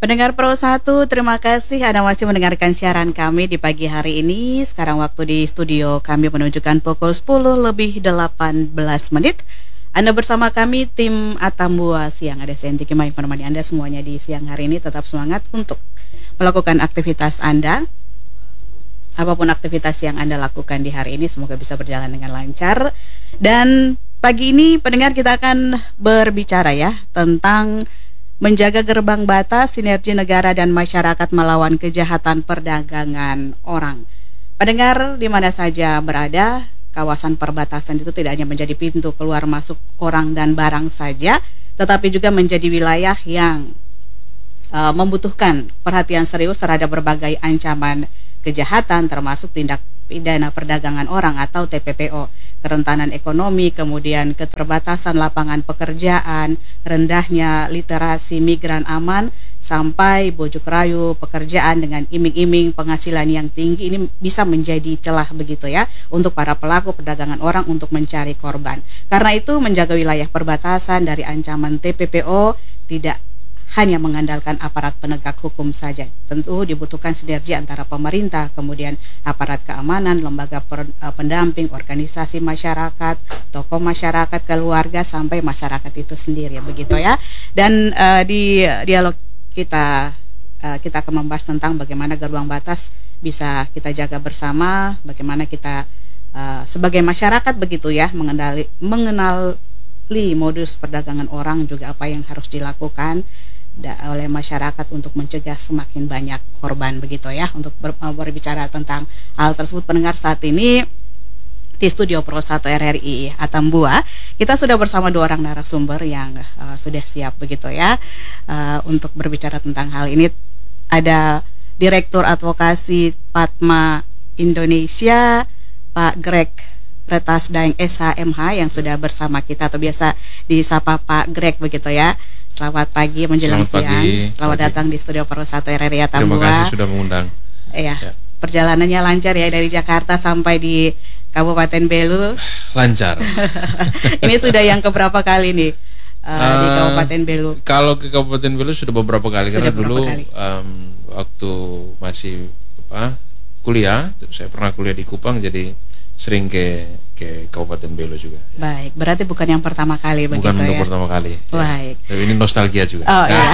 Pendengar Pro 1, terima kasih Anda masih mendengarkan siaran kami di pagi hari ini. Sekarang waktu di studio kami menunjukkan pukul 10 lebih 18 menit. Anda bersama kami tim Atambua Siang. Ada Senti Kimai menemani Anda semuanya di siang hari ini. Tetap semangat untuk melakukan aktivitas Anda. Apapun aktivitas yang Anda lakukan di hari ini, semoga bisa berjalan dengan lancar. Dan pagi ini pendengar, kita akan berbicara ya tentang menjaga gerbang batas, sinergi negara dan masyarakat melawan kejahatan perdagangan orang. Pendengar di mana saja berada, kawasan perbatasan itu tidak hanya menjadi pintu keluar masuk orang dan barang saja, tetapi juga menjadi wilayah yang membutuhkan perhatian serius terhadap berbagai ancaman kejahatan, termasuk tindak pidana perdagangan orang atau TPPO, kerentanan ekonomi, kemudian keterbatasan lapangan pekerjaan, rendahnya literasi migran aman, sampai bujuk rayu pekerjaan dengan iming-iming penghasilan yang tinggi. Ini bisa menjadi celah begitu ya untuk para pelaku perdagangan orang untuk mencari korban. Karena itu menjaga wilayah perbatasan dari ancaman TPPO tidak hanya mengandalkan aparat penegak hukum saja. Tentu dibutuhkan sinergi antara pemerintah, kemudian aparat keamanan, lembaga pendamping, organisasi masyarakat, tokoh masyarakat, keluarga, sampai masyarakat itu sendiri, begitu ya. Dan di dialog kita akan membahas tentang bagaimana gerbang batas bisa kita jaga bersama, bagaimana kita sebagai masyarakat begitu ya mengenali modus perdagangan orang, juga apa yang harus dilakukan oleh masyarakat untuk mencegah semakin banyak korban begitu ya. Untuk berbicara tentang hal tersebut, pendengar, saat ini di studio Pro 1 RRI Atambua kita sudah bersama dua orang narasumber yang sudah siap begitu ya untuk berbicara tentang hal ini. Ada Direktur Advokasi Padma Indonesia, Pak Greg Pretasdaeng SHMH, yang sudah bersama kita atau biasa disapa Pak Greg begitu ya. Selamat pagi menjelang siang. Selamat datang di studio Pro 1 RRI Atambua. Terima kasih sudah mengundang. Iya. Ya. Perjalanannya lancar ya dari Jakarta sampai di Kabupaten Belu. Lancar. Ini sudah yang keberapa kali nih di Kabupaten Belu? Kalau ke Kabupaten Belu sudah beberapa kali, karena dulu waktu masih kuliah, saya pernah kuliah di Kupang, jadi sering ke Kabupaten Belu juga. Baik, berarti bukan yang pertama kali begitu ya? Bukan untuk pertama kali. Baik. Ya. Tapi ini nostalgia juga. Oh iya.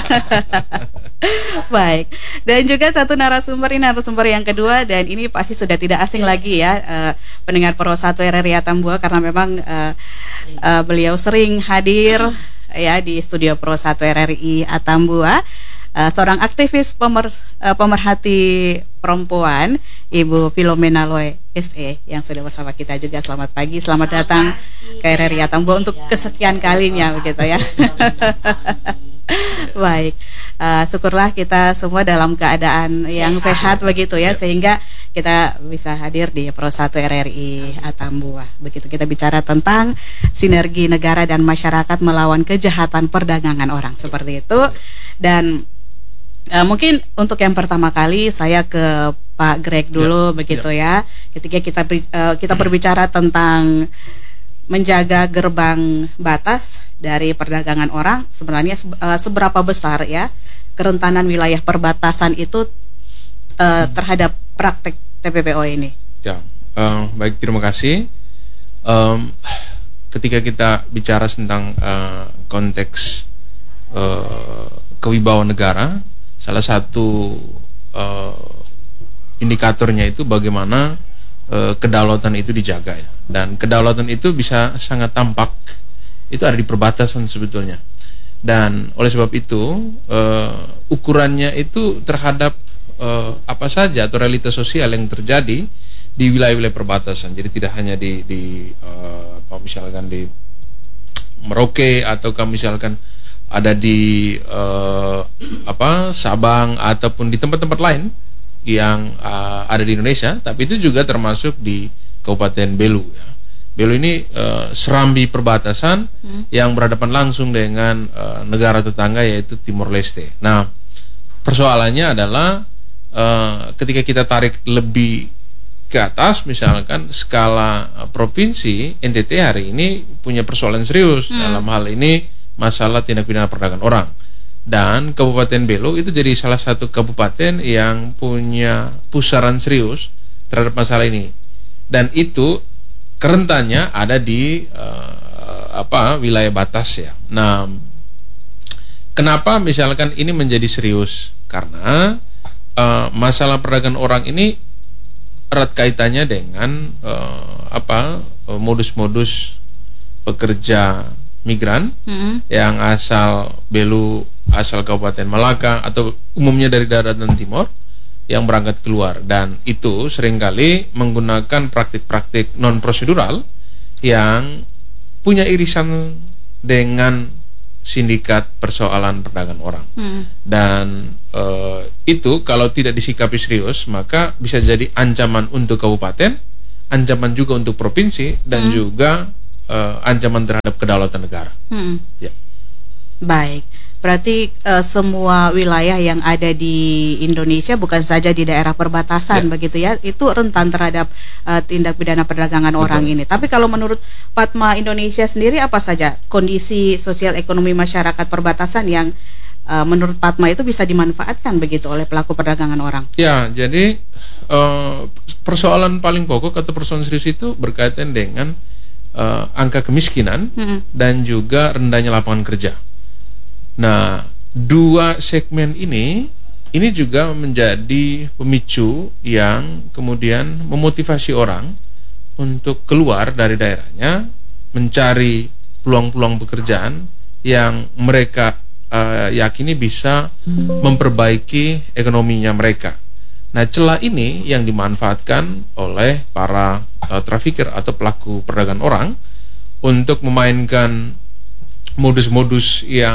Baik. Dan juga satu narasumber yang kedua, dan ini pasti sudah tidak asing lagi ya pendengar Pro 1 RRI Atambua, karena memang beliau sering hadir ya di studio Pro 1 RRI Atambua. Seorang aktivis pemerhati perempuan, Ibu Filomena Loe SE, yang sudah bersama kita juga. Selamat pagi, selamat datang ke RRI Atambua untuk kesekian kalinya begitu ya. Baik, syukurlah kita semua dalam keadaan yang sehat begitu ya, sehingga kita bisa hadir di Pro 1 RRI Atambua. Begitu kita bicara tentang sinergi negara dan masyarakat melawan kejahatan perdagangan orang, seperti itu. Dan mungkin untuk yang pertama kali saya ke Pak Greg dulu begitu ya. Ketika kita berbicara tentang menjaga gerbang batas dari perdagangan orang, sebenarnya seberapa besar ya kerentanan wilayah perbatasan itu terhadap praktek TPPO ini? Ya, baik, terima kasih. Ketika kita bicara tentang konteks kewibawaan negara, salah satu indikatornya itu bagaimana kedaulatan itu dijaga ya. Dan kedaulatan itu bisa sangat tampak itu ada di perbatasan sebetulnya. Dan oleh sebab itu ukurannya itu terhadap apa saja atau realitas sosial yang terjadi di wilayah-wilayah perbatasan. Jadi tidak hanya misalkan di Merauke, atau misalkan ada di Sabang ataupun di tempat-tempat lain yang ada di Indonesia, tapi itu juga termasuk di Kabupaten Belu ya. Belu ini serambi perbatasan yang berhadapan langsung dengan negara tetangga, yaitu Timor Leste. Nah, persoalannya adalah ketika kita tarik lebih ke atas, misalkan skala provinsi, NTT hari ini punya persoalan serius dalam hal ini, masalah tindak pidana perdagangan orang. Dan Kabupaten Belu itu jadi salah satu kabupaten yang punya pusaran serius terhadap masalah ini. Dan itu kerentannya ada di wilayah batas ya. Nah, kenapa misalkan ini menjadi serius? Karena masalah perdagangan orang ini erat kaitannya dengan modus-modus pekerja migran yang asal Belu, asal Kabupaten Malaka atau umumnya dari daratan timur yang berangkat keluar, dan itu seringkali menggunakan praktik-praktik non prosedural yang punya irisan dengan sindikat persoalan perdagangan orang. Dan itu kalau tidak disikapi serius maka bisa jadi ancaman untuk kabupaten, ancaman juga untuk provinsi, dan juga ancaman terhadap kedaulatan negara. Ya. Baik, berarti semua wilayah yang ada di Indonesia, bukan saja di daerah perbatasan begitu ya, itu rentan terhadap tindak pidana perdagangan orang ini. Tapi kalau menurut Fatma Indonesia sendiri, apa saja kondisi sosial ekonomi masyarakat perbatasan yang menurut Fatma itu bisa dimanfaatkan begitu oleh pelaku perdagangan orang? Ya, jadi persoalan paling pokok atau persoalan serius itu berkaitan dengan angka kemiskinan dan juga rendahnya lapangan kerja. Nah, dua segmen ini juga menjadi pemicu yang kemudian memotivasi orang untuk keluar dari daerahnya, mencari peluang-peluang pekerjaan yang mereka yakini bisa memperbaiki ekonominya mereka. Nah, celah ini yang dimanfaatkan oleh para trafficker atau pelaku perdagangan orang untuk memainkan modus-modus yang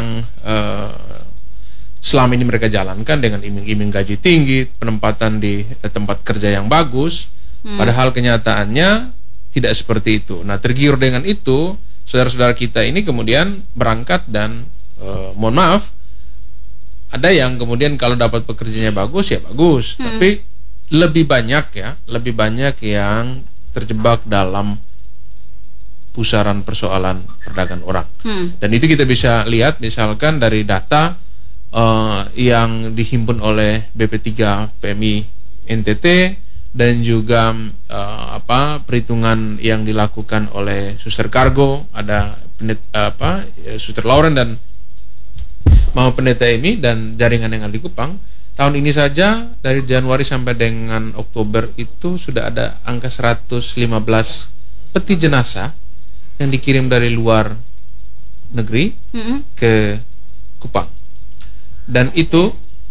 selama ini mereka jalankan dengan iming-iming gaji tinggi, penempatan di tempat kerja yang bagus, padahal kenyataannya tidak seperti itu. Nah, tergiur dengan itu, saudara-saudara kita ini kemudian berangkat dan mohon maaf, ada yang kemudian kalau dapat pekerjaannya bagus ya bagus, tapi lebih banyak yang terjebak dalam pusaran persoalan perdagangan orang. Dan itu kita bisa lihat misalkan dari data yang dihimpun oleh BP3 PMI NTT dan juga perhitungan yang dilakukan oleh Suster Kargo, ada Suster Lauren dan Mama Pendeta Emi dan jaringan yang ada di Kupang. Tahun ini saja dari Januari sampai dengan Oktober itu sudah ada angka 115 peti jenazah yang dikirim dari luar negeri ke Kupang. Dan itu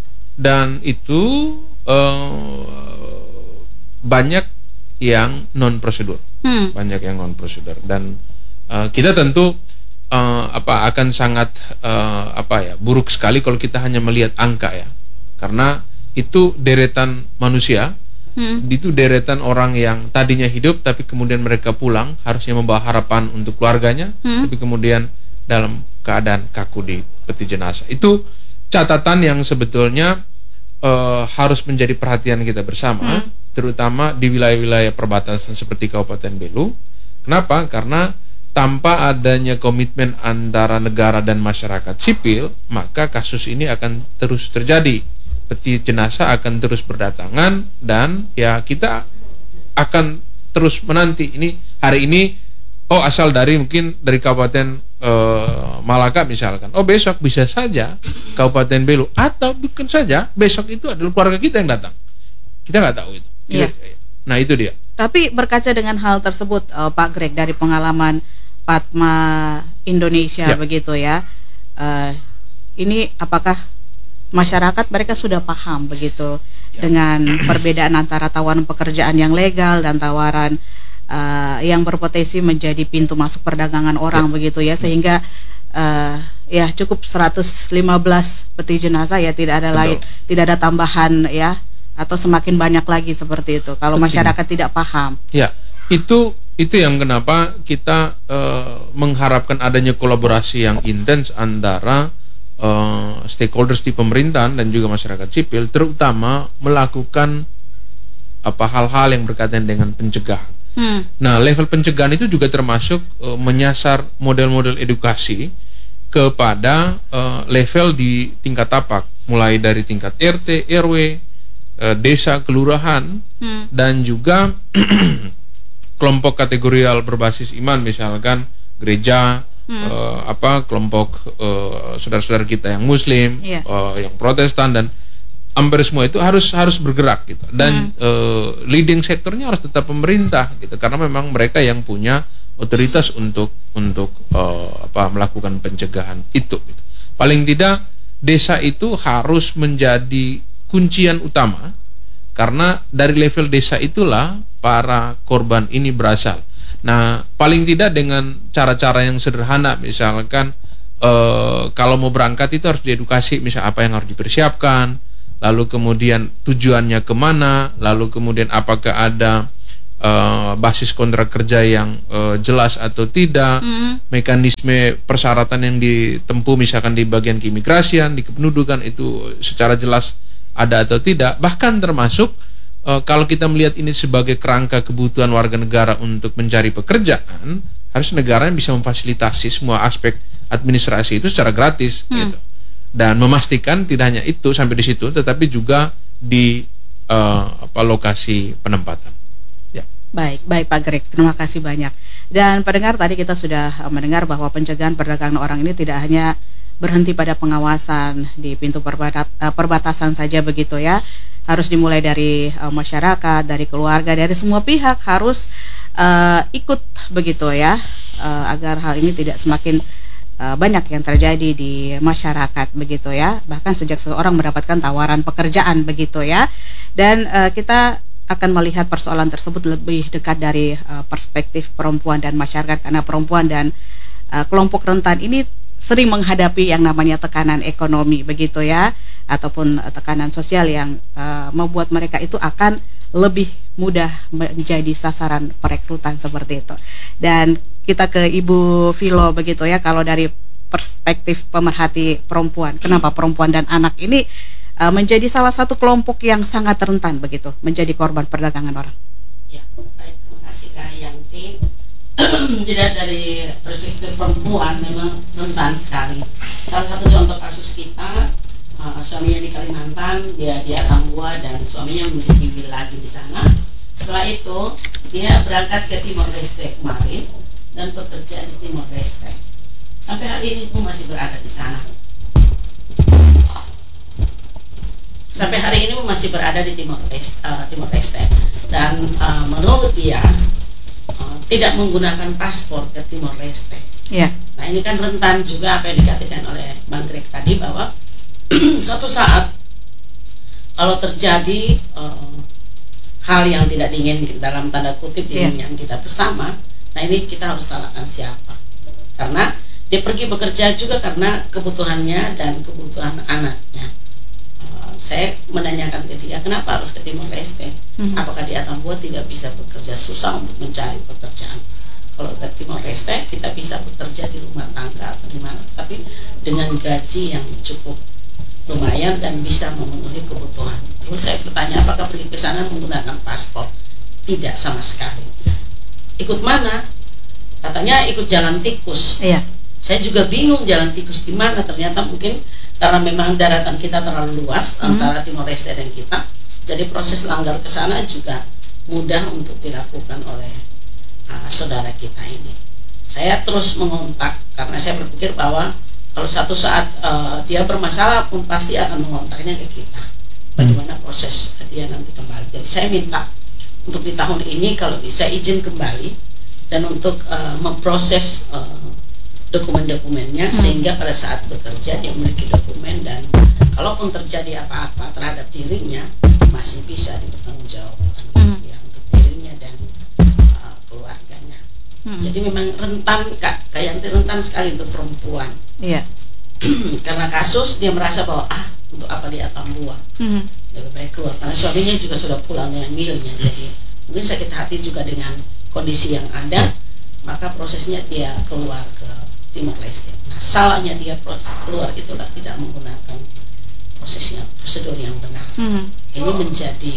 banyak yang non prosedur. Banyak yang non prosedur, dan kita tentu akan sangat buruk sekali kalau kita hanya melihat angka ya, karena itu deretan manusia, itu deretan orang yang tadinya hidup tapi kemudian mereka pulang harusnya membawa harapan untuk keluarganya, tapi kemudian dalam keadaan kaku di peti jenazah. Itu catatan yang sebetulnya harus menjadi perhatian kita bersama, terutama di wilayah-wilayah perbatasan seperti Kabupaten Belu. Kenapa? Karena tanpa adanya komitmen antara negara dan masyarakat sipil, maka kasus ini akan terus terjadi. Peti jenazah akan terus berdatangan, dan ya kita akan terus menanti ini. Hari ini asal dari mungkin dari Kabupaten Malaka misalkan, besok bisa saja Kabupaten Belu, atau bukan saja besok itu adalah keluarga kita yang datang. Kita nggak tahu itu. Nah, itu dia. Tapi berkaca dengan hal tersebut, Pak Greg, dari pengalaman Fatma Indonesia begitu ya, ini apakah masyarakat mereka sudah paham begitu dengan perbedaan antara tawaran pekerjaan yang legal dan tawaran yang berpotensi menjadi pintu masuk perdagangan orang begitu ya, sehingga cukup 115 peti jenazah ya, tidak ada lain, tidak ada tambahan ya, atau semakin banyak lagi seperti itu kalau masyarakat tidak paham. Ya, itu yang kenapa kita mengharapkan adanya kolaborasi yang intens antara stakeholders di pemerintahan dan juga masyarakat sipil, terutama melakukan hal-hal yang berkaitan dengan pencegahan. Nah, level pencegahan itu juga termasuk menyasar model-model edukasi, kepada level di tingkat tapak, mulai dari tingkat RT, RW, desa, kelurahan, dan juga kelompok kategorial berbasis iman, misalkan gereja, kelompok saudara-saudara kita yang Muslim, yang Protestan, dan hampir semua itu harus bergerak gitu. Dan leading sektornya harus tetap pemerintah gitu, karena memang mereka yang punya otoritas untuk melakukan pencegahan itu gitu. Paling tidak desa itu harus menjadi kuncian utama, karena dari level desa itulah para korban ini berasal. Nah, paling tidak dengan cara-cara yang sederhana, misalkan kalau mau berangkat itu harus diedukasi, misal apa yang harus dipersiapkan, lalu kemudian tujuannya kemana, lalu kemudian apakah ada basis kontrak kerja yang jelas atau tidak, mekanisme persyaratan yang ditempuh misalkan di bagian keimigrasian, di kependudukan itu secara jelas ada atau tidak, bahkan termasuk kalau kita melihat ini sebagai kerangka kebutuhan warga negara untuk mencari pekerjaan, harus negara yang bisa memfasilitasi semua aspek administrasi itu secara gratis gitu. Dan memastikan tidak hanya itu sampai di situ, tetapi juga di lokasi penempatan. Ya. Baik Pak Greg, terima kasih banyak. Dan pendengar, tadi kita sudah mendengar bahwa pencegahan perdagangan orang ini tidak hanya berhenti pada pengawasan di pintu perbatasan saja begitu ya. Harus dimulai dari masyarakat, dari keluarga, dari semua pihak harus ikut begitu ya, agar hal ini tidak semakin banyak yang terjadi di masyarakat begitu ya. Bahkan sejak seseorang mendapatkan tawaran pekerjaan begitu ya. Dan kita akan melihat persoalan tersebut lebih dekat dari perspektif perempuan dan masyarakat, karena perempuan dan kelompok rentan ini sering menghadapi yang namanya tekanan ekonomi begitu ya, ataupun tekanan sosial yang membuat mereka itu akan lebih mudah menjadi sasaran perekrutan seperti itu. Dan kita ke Ibu Vilo begitu ya, kalau dari perspektif pemerhati perempuan, kenapa perempuan dan anak ini menjadi salah satu kelompok yang sangat rentan begitu menjadi korban perdagangan orang? Ya, baik, terima kasih Kak Yanti. Jadi dari perspektif perempuan memang rentan sekali. Salah satu contoh kasus kita, suaminya di Kalimantan, dia di Atambua, dan suaminya memiliki villa lagi di sana. Setelah itu dia berangkat ke Timor Leste kemarin dan bekerja di Timor Leste. Sampai hari ini pun masih berada di sana. Sampai hari ini pun masih berada di Timor Leste. Dan menurut dia tidak menggunakan paspor ke Timor Leste. Yeah. Nah, ini kan rentan juga apa yang dikatakan oleh Bang Greg tadi, bahwa suatu saat kalau terjadi hal yang tidak diinginkan dalam tanda kutip di dunia kita bersama, nah ini kita harus salahkan siapa? Karena dia pergi bekerja juga karena kebutuhannya dan kebutuhan anaknya. Saya menanyakan ke dia, kenapa harus ke Timor Leste? Apakah di Atambua tidak bisa bekerja? Susah untuk mencari pekerjaan. Kalau ke Timor Leste kita bisa bekerja di rumah tangga atau di mana, tapi dengan gaji yang cukup lumayan dan bisa memenuhi kebutuhan. Terus saya bertanya, apakah pergi ke sana menggunakan paspor? Tidak sama sekali. Ikut mana? Katanya ikut jalan tikus. Iya. Saya juga bingung jalan tikus di mana. Ternyata mungkin karena memang daratan kita terlalu luas antara Timor Leste dan kita, jadi proses langgar ke sana juga mudah untuk dilakukan oleh saudara kita ini. Saya terus mengontak karena saya berpikir bahwa kalau satu saat dia bermasalah pun pasti akan mengontaknya ke kita. Bagaimana proses dia nanti kembali. Jadi saya minta untuk di tahun ini kalau bisa izin kembali dan untuk memproses dokumen-dokumennya sehingga pada saat bekerja dia memiliki dokumen, dan kalaupun terjadi apa-apa terhadap dirinya masih bisa dipertanggungjawabkan ya, untuk dirinya dan keluarganya. Jadi memang rentan, kayak rentan sekali untuk perempuan. Iya. Karena kasus dia merasa bahwa untuk apa dia Atambua, lebih baik keluar karena suaminya juga sudah pulang dengan milnya. Jadi mungkin sakit hati juga dengan kondisi yang ada, maka prosesnya dia keluar ke Timor Leste. Nah, salahnya dia keluar itulah tidak menggunakan prosedur yang benar. Ini menjadi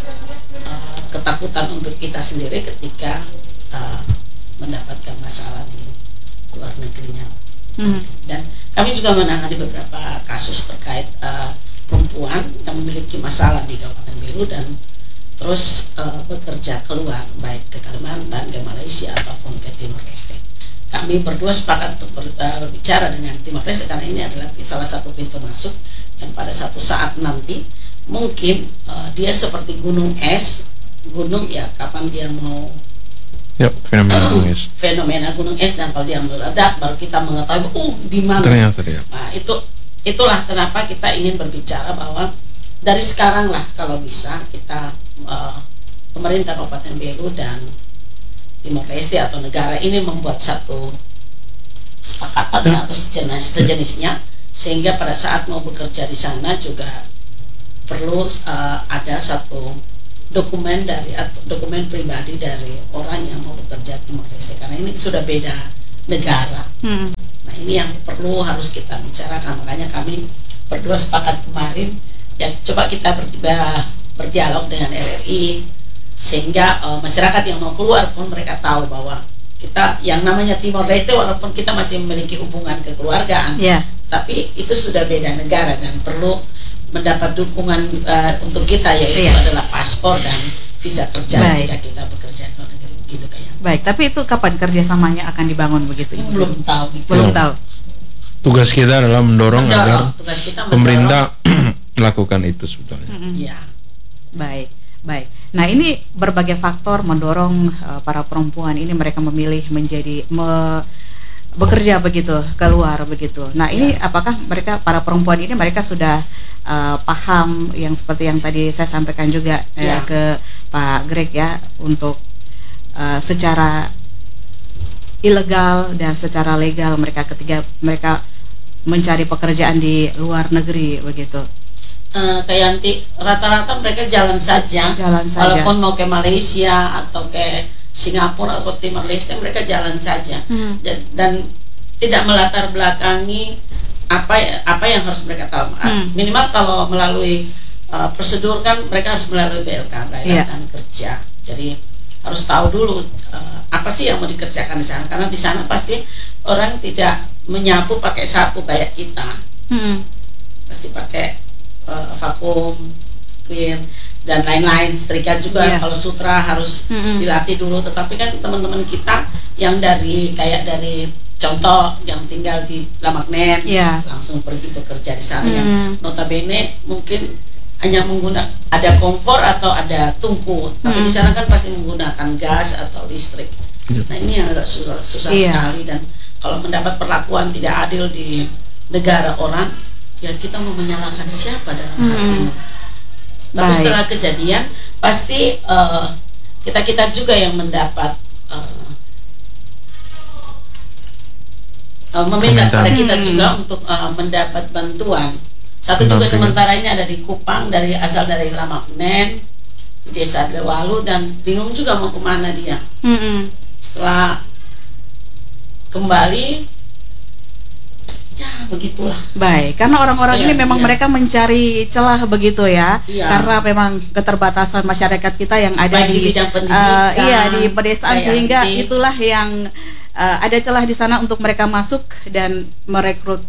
ketakutan untuk kita sendiri ketika mendapatkan masalah di luar negerinya. Dan juga menangani beberapa kasus terkait perempuan yang memiliki masalah di Kabupaten Belu dan terus bekerja keluar, baik ke Kalimantan, ke Malaysia ataupun ke Timor Leste. Kami berdua sepakat untuk berbicara dengan Timor Leste karena ini adalah salah satu pintu masuk yang pada satu saat nanti mungkin dia seperti gunung es, gunung ya kapan dia mau fenomena gunung es. Fenomena gunung es, dan kalau dia meledak baru kita mengetahui di mana. Ternyata dia. Nah, itulah kenapa kita ingin berbicara bahwa dari sekarang lah kalau bisa kita pemerintah Kabupaten Belu dan Timor Leste atau negara ini membuat satu kesepakatan atau sejenisnya, sehingga pada saat mau bekerja di sana juga perlu ada satu dokumen pribadi dari orang yang mau bekerja di Timor Leste, karena ini sudah beda negara. Nah, ini yang perlu harus kita bicarakan. Makanya kami berdua sepakat kemarin ya, coba kita berdialog dengan RRI sehingga masyarakat yang mau keluar pun mereka tahu bahwa kita yang namanya Timor Leste walaupun kita masih memiliki hubungan kekeluargaan, tapi itu sudah beda negara dan perlu mendapat dukungan untuk kita, yaitu adalah paspor dan visa kerja jika kita bekerja di luar negeri, begitu kayak. Baik, tapi itu kapan kerjasamanya akan dibangun begitu? Belum tahu. Belum tahu. Tugas kita adalah mendorong agar pemerintah melakukan itu sebetulnya. Iya. Baik. Nah, ini berbagai faktor mendorong para perempuan ini mereka memilih menjadi bekerja begitu, keluar begitu. Nah, ini apakah mereka para perempuan ini mereka sudah paham yang seperti yang tadi saya sampaikan juga ke Pak Greg ya, untuk secara ilegal dan secara legal ketika mereka mencari pekerjaan di luar negeri begitu. Kayak nanti rata-rata mereka jalan saja. Walaupun mau ke Malaysia atau ke Singapura atau Timor Leste, mereka jalan saja dan tidak melatar belakangi apa yang harus mereka tahu. Minimal kalau melalui prosedur kan mereka harus melalui BLK, Badan Kerja. Jadi harus tahu dulu apa sih yang mau dikerjakan di sana, karena di sana pasti orang tidak menyapu pakai sapu kayak kita. Pasti pakai vakum, clean dan lain-lain, setrika juga. Kalau sutra harus dilatih dulu. Tetapi kan teman-teman kita yang dari contoh yang tinggal di Lamagnet langsung pergi bekerja di sana, yang notabene mungkin hanya menggunakan ada kompor atau ada tungku, tapi di sana kan pasti menggunakan gas atau listrik. Nah, ini yang agak susah sekali, dan kalau mendapat perlakuan tidak adil di negara orang, ya kita mau menyalahkan siapa dalam hal ini? Tapi setelah kejadian pasti kita juga yang mendapat meminta kepada kita juga untuk mendapat bantuan. Satu juga sementara ini ada di Kupang, asal dari Lamagnet, di Desa Lewalu, dan bingung juga mau kemana dia. Setelah kembali, ya begitulah. Baik, karena orang-orang ini memang mereka mencari celah begitu ya, karena memang keterbatasan masyarakat kita yang ada di bidang pendidikan, di pedesaan, sehingga itulah yang ada celah di sana untuk mereka masuk dan merekrut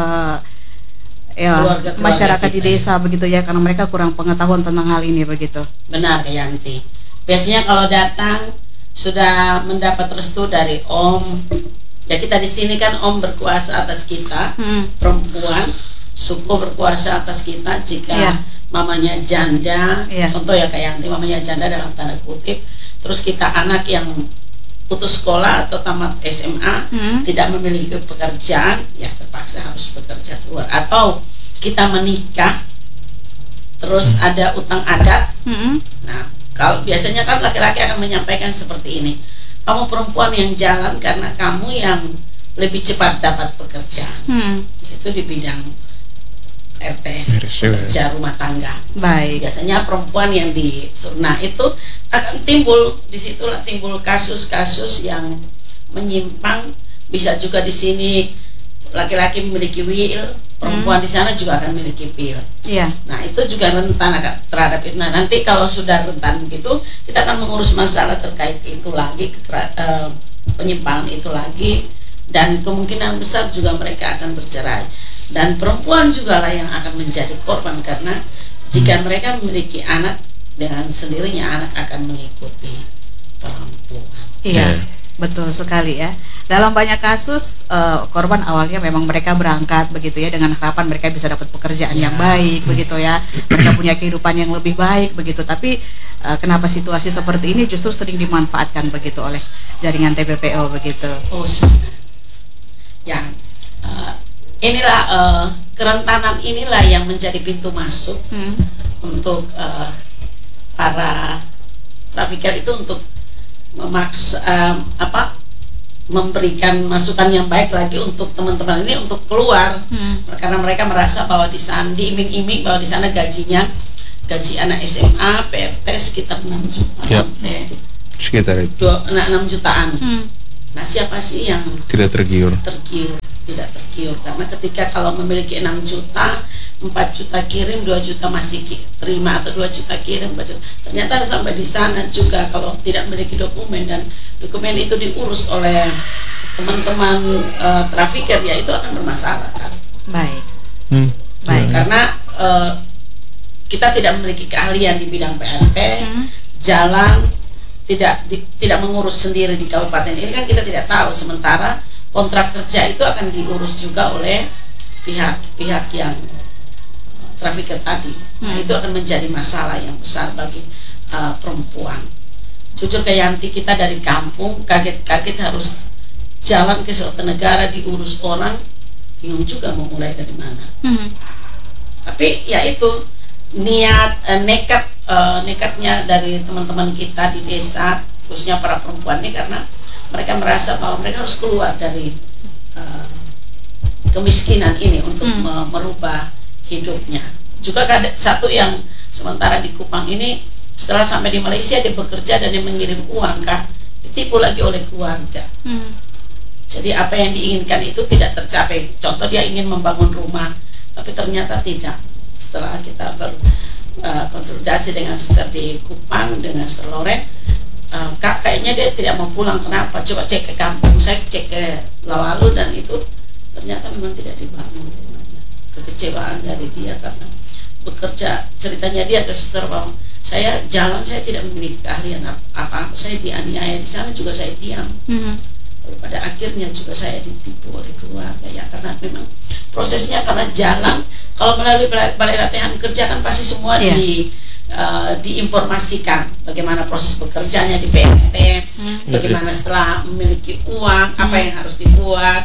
masyarakat di desa begitu ya, karena mereka kurang pengetahuan tentang hal ini begitu. Benar, Yanti. Biasanya kalau datang sudah mendapat restu dari Om. Ya, kita di sini kan Om berkuasa atas kita, perempuan, suku berkuasa atas kita. Jika mamanya janda, contoh ya kayak Yanti, mamanya janda dalam tanda kutip, terus kita anak yang putus sekolah atau tamat SMA, tidak memiliki pekerjaan, ya terpaksa harus bekerja keluar. Atau kita menikah terus ada utang adat. Nah, kalau biasanya kan laki-laki akan menyampaikan seperti ini, kamu perempuan yang jalan karena kamu yang lebih cepat dapat pekerjaan. Itu di bidang RT, kerja rumah tangga. Baik. Biasanya perempuan yang nah itu akan timbul, disitulah timbul kasus-kasus yang menyimpang. Bisa juga di sini laki-laki memiliki will, perempuan di sana juga akan memiliki will. Nah, itu juga rentan terhadap itu. Nah, nanti kalau sudah rentan begitu, kita akan mengurus masalah terkait itu lagi, penyimpangan itu lagi, dan kemungkinan besar juga mereka akan bercerai. Dan perempuan juga lah yang akan menjadi korban, karena jika mereka memiliki anak, dengan sendirinya anak akan mengikuti perempuan. Iya, betul sekali ya. Dalam banyak kasus korban awalnya memang mereka berangkat begitu ya, dengan harapan mereka bisa dapat pekerjaan yang baik begitu ya, mereka punya kehidupan yang lebih baik begitu. Tapi kenapa situasi seperti ini justru sering dimanfaatkan begitu oleh jaringan TPPO begitu? Oh, ya, inilah kerentanan inilah yang menjadi pintu masuk untuk para trafficker itu untuk memaksa memberikan masukan yang baik lagi untuk teman-teman ini untuk keluar, karena mereka merasa bahwa di sana diiming-iming bahwa di sana gaji anak SMA PRT sekitar 6 juta sampai sekitar itu 6 jutaan. Nah, siapa sih yang tidak tergiur? Tidak tergiur, karena ketika kalau memiliki 6 juta, 4 juta kirim, 2 juta masih terima, atau 2 juta kirim, 4 juta. Ternyata sampai di sana juga kalau tidak memiliki dokumen, dan dokumen itu diurus oleh teman-teman trafficker, ya itu akan bermasalah kan. Baik. Baik, karena kita tidak memiliki keahlian di bidang PRT, jalan tidak mengurus sendiri di kabupaten ini kan kita tidak tahu. Sementara kontrak kerja itu akan diurus juga oleh pihak yang trafficker tadi. Nah, itu akan menjadi masalah yang besar bagi perempuan. Jujur ke Yanti, kita dari kampung kaget-kaget harus jalan ke suatu negara diurus orang, bingung juga mau mulai dari mana. Tapi ya itu nekatnya dari teman-teman kita di desa, khususnya para perempuan ini, karena mereka merasa bahwa mereka harus keluar dari kemiskinan ini untuk merubah hidupnya. Juga ada satu yang sementara di Kupang ini, setelah sampai di Malaysia dia bekerja dan dia mengirim uang kan, ditipu lagi oleh keluarga. Jadi apa yang diinginkan itu tidak tercapai. Contoh dia ingin membangun rumah, tapi ternyata tidak. Setelah kita konsolidasi dengan suster di Kupang, dengan Suster Loren, Kak, kayaknya dia tidak mau pulang. Kenapa? Coba cek ke kampung. Saya cek ke Lawalu dan itu ternyata memang tidak dibangun rumahnya. Kekecewaan dari dia karena bekerja. Ceritanya dia ke suster bahwa saya tidak memiliki keahlian apa-apa. Saya dianiaya di sana juga saya diam. Pada akhirnya juga saya ditipu oleh keluarga ya, karena memang prosesnya karena jalan. Kalau melalui balai latihan kerja kan pasti semua diinformasikan bagaimana proses bekerjanya di PRT, bagaimana setelah memiliki uang apa yang harus dibuat,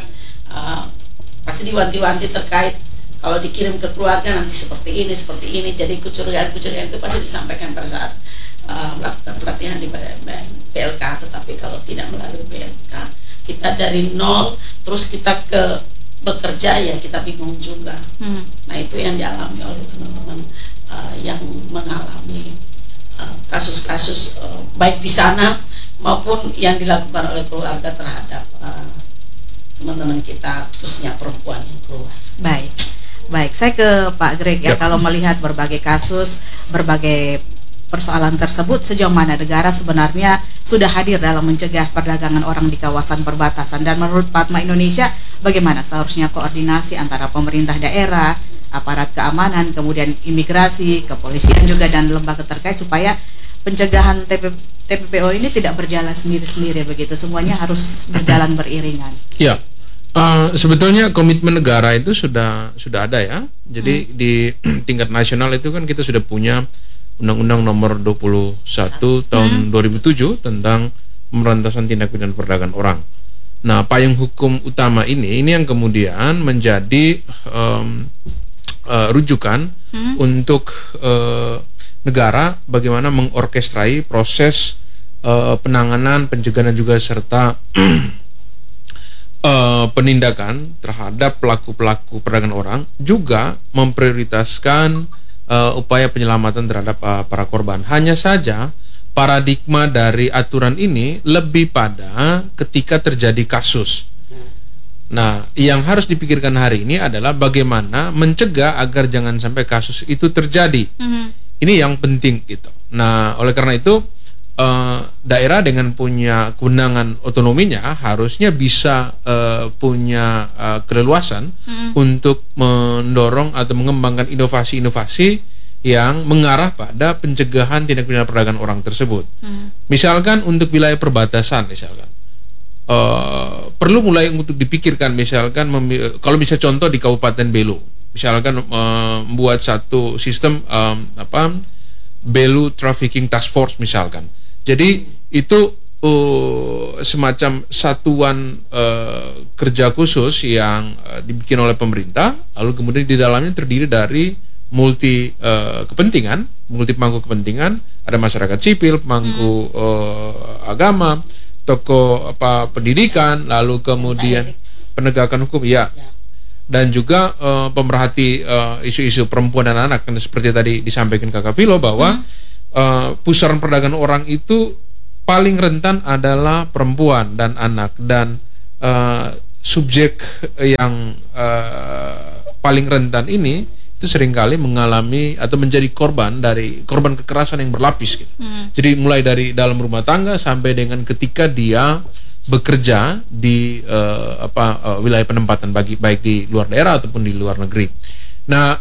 pasti diwanti-wanti terkait kalau dikirim ke keluarga nanti seperti ini. Jadi kecurigaan itu pasti disampaikan pada saat melakukan pelatihan di PLK. Tetapi kalau tidak melalui PLK, kita dari nol terus kita ke bekerja, ya kita bingung juga. Nah, itu yang dialami oleh teman-teman yang mengalami kasus-kasus baik di sana maupun yang dilakukan oleh keluarga terhadap teman-teman kita, khususnya perempuan yang keluar. Baik, saya ke Pak Greg ya. Kalau melihat berbagai kasus, berbagai persoalan tersebut, sejauh mana negara sebenarnya sudah hadir dalam mencegah perdagangan orang di kawasan perbatasan, dan menurut Padma Indonesia bagaimana seharusnya koordinasi antara pemerintah daerah, aparat keamanan, kemudian imigrasi, kepolisian juga, dan lembaga terkait supaya pencegahan TPPO ini tidak berjalan sendiri-sendiri begitu, semuanya harus berjalan beriringan. Ya, sebetulnya komitmen negara itu sudah ada ya. Jadi di tingkat nasional itu kan kita sudah punya Undang-Undang Nomor 21 tahun 2007 tentang pemberantasan tindak pidana perdagangan orang. Nah, payung hukum utama ini yang kemudian menjadi rujukan untuk negara bagaimana mengorkestrai proses penanganan, pencegahan juga serta penindakan terhadap pelaku-pelaku perdagangan orang, juga memprioritaskan upaya penyelamatan terhadap para korban. Hanya saja paradigma dari aturan ini lebih pada ketika terjadi kasus. Nah, yang harus dipikirkan hari ini adalah bagaimana mencegah agar jangan sampai kasus itu terjadi. Ini yang penting gitu. Nah, oleh karena itu daerah dengan punya kewenangan otonominya harusnya bisa punya keleluasan untuk mendorong atau mengembangkan inovasi-inovasi yang mengarah pada pencegahan tindak pidana perdagangan orang tersebut. Misalkan untuk wilayah perbatasan, misalkan perlu mulai untuk dipikirkan, misalkan kalau bisa contoh di Kabupaten Belu, misalkan membuat satu sistem Belu Trafficking Task Force misalkan. Jadi itu semacam satuan kerja khusus yang dibikin oleh pemerintah, lalu kemudian di dalamnya terdiri dari multi pemangku kepentingan, ada masyarakat sipil, pemangku agama, tokoh pendidikan, lalu kemudian penegakan hukum, ya, dan juga pemerhati isu-isu perempuan dan anak. Dan seperti tadi disampaikan Kakak Pilo bahwa pusaran perdagangan orang itu paling rentan adalah perempuan dan anak, dan subjek yang paling rentan ini itu seringkali mengalami atau menjadi korban kekerasan yang berlapis gitu. Jadi mulai dari dalam rumah tangga sampai dengan ketika dia bekerja di wilayah penempatan baik di luar daerah ataupun di luar negeri. Nah,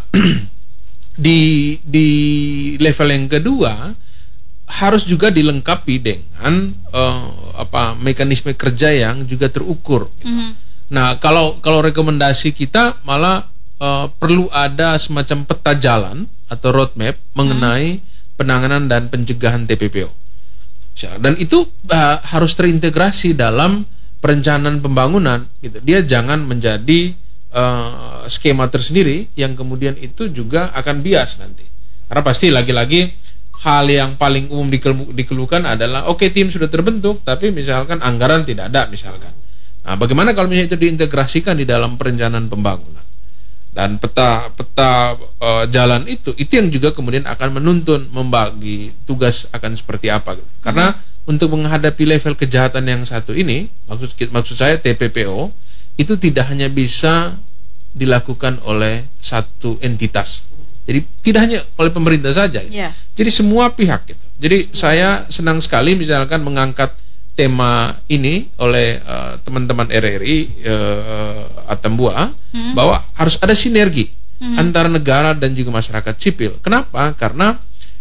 di level yang kedua harus juga dilengkapi dengan mekanisme kerja yang juga terukur gitu. Nah, kalau rekomendasi kita malah perlu ada semacam peta jalan atau roadmap mengenai penanganan dan pencegahan TPPO. Dan itu harus terintegrasi dalam perencanaan pembangunan gitu. Dia jangan menjadi skema tersendiri yang kemudian itu juga akan bias nanti. Karena pasti lagi-lagi hal yang paling umum dikeluhkan adalah tim sudah terbentuk tapi misalkan anggaran tidak ada misalkan. Nah, bagaimana kalau misalnya itu diintegrasikan di dalam perencanaan pembangunan? Dan peta jalan itu yang juga kemudian akan menuntun membagi tugas akan seperti apa gitu. Karena untuk menghadapi level kejahatan yang satu ini, maksud saya TPPO itu tidak hanya bisa dilakukan oleh satu entitas. Jadi tidak hanya oleh pemerintah saja gitu. Jadi semua pihak gitu. Jadi saya senang sekali misalkan mengangkat tema ini oleh teman-teman RRI Atambua bahwa harus ada sinergi antara negara dan juga masyarakat sipil. Kenapa? Karena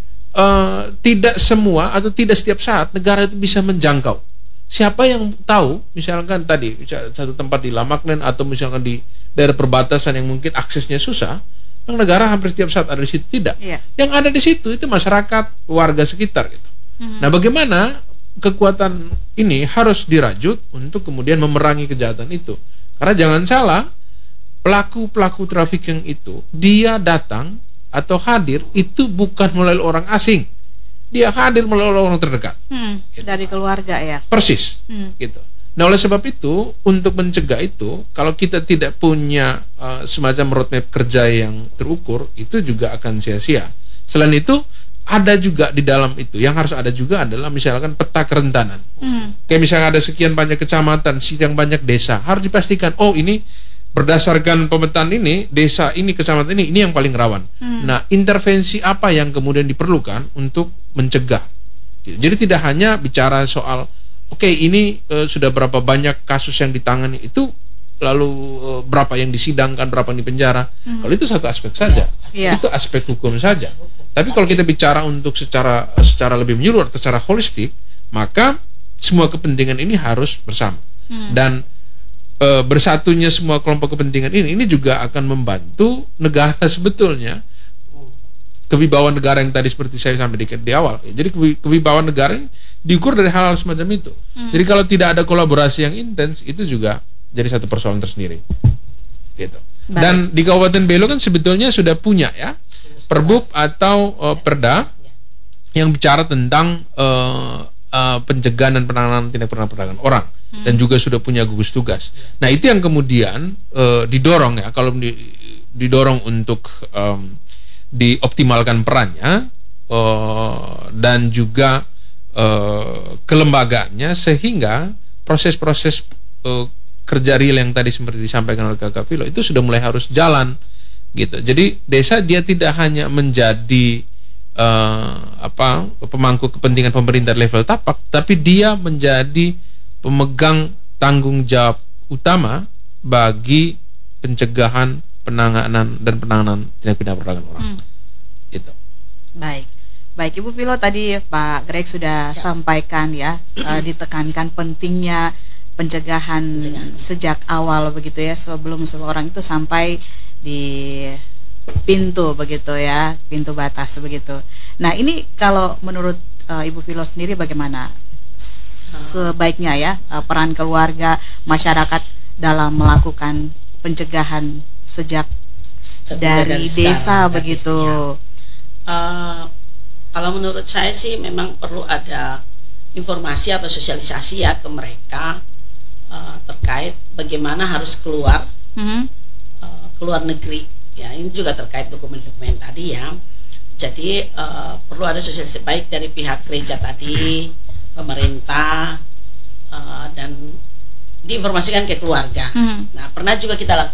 tidak semua atau tidak setiap saat negara itu bisa menjangkau. Siapa yang tahu misalkan tadi satu tempat di Lamaknen atau misalkan di daerah perbatasan yang mungkin aksesnya susah, yang negara hampir setiap saat ada di situ tidak. Yang ada di situ itu masyarakat, warga sekitar gitu. Nah, bagaimana kekuatan ini harus dirajut untuk kemudian memerangi kejahatan itu. Karena jangan salah, pelaku trafficking itu dia datang atau hadir itu bukan melalui orang asing, dia hadir melalui orang terdekat, gitu. Dari keluarga ya. Persis, gitu. Nah, oleh sebab itu untuk mencegah itu, kalau kita tidak punya semacam roadmap kerja yang terukur, itu juga akan sia-sia. Selain itu ada juga di dalam itu yang harus ada juga adalah misalkan peta kerentanan. Kayak misalnya ada sekian banyak kecamatan, sekian banyak desa, harus dipastikan ini berdasarkan pemetaan ini desa ini, kecamatan ini yang paling rawan. Nah, intervensi apa yang kemudian diperlukan untuk mencegah. Jadi tidak hanya bicara soal ini sudah berapa banyak kasus yang ditangani itu, lalu berapa yang disidangkan, berapa yang dipenjara. Kalau itu satu aspek saja, itu aspek hukum saja. Tapi kalau kita bicara untuk secara lebih menyeluruh, secara holistik, maka semua kepentingan ini harus bersama. Dan bersatunya semua kelompok kepentingan ini juga akan membantu negara sebetulnya. Kewibawaan negara yang tadi seperti saya sampaikan di awal. Jadi kewibawaan negara ini diukur dari hal-hal semacam itu. Jadi kalau tidak ada kolaborasi yang intens, itu juga jadi satu persoalan tersendiri. Gitu. Dan di Kabupaten Belu kan sebetulnya sudah punya ya Perbub atau Perda yang bicara tentang pencegahan dan penanganan tindak pidana perdagangan orang, dan juga sudah punya gugus tugas. Nah, itu yang kemudian didorong ya, kalau didorong untuk dioptimalkan perannya dan juga kelembagaannya, sehingga proses-proses kerja real yang tadi seperti disampaikan oleh Kakak Pilo itu sudah mulai harus jalan gitu. Jadi desa dia tidak hanya menjadi pemangku kepentingan pemerintah level tapak, tapi dia menjadi pemegang tanggung jawab utama bagi pencegahan, penanganan tindak pidana perdagangan orang. Itu. Baik. Baik, Ibu Vilo, tadi Pak Greg sudah sampaikan ya, ditekankan pentingnya pencegahan sejak awal begitu ya, sebelum seseorang itu sampai di pintu begitu ya, pintu batas begitu. Nah, ini kalau menurut Ibu Vilo sendiri bagaimana sebaiknya ya peran keluarga, masyarakat dalam melakukan pencegahan sejak dari desa begitu? Kalau menurut saya sih memang perlu ada informasi atau sosialisasi ya ke mereka terkait bagaimana harus keluar keluar negeri ya. Ini juga terkait dokumen-dokumen tadi ya. Jadi perlu ada sosialisasi baik dari pihak gereja tadi, pemerintah, dan diinformasikan ke keluarga. Nah, pernah juga kita lakukan